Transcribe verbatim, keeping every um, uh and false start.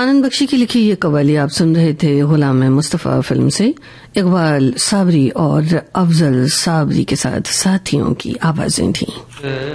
आनंद बख्शी की लिखी ये कव्वाली आप सुन रहे थे गुलाम मुस्तफा फिल्म से। इकबाल साबरी और अफजल साबरी के साथ साथियों की आवाजें थीं।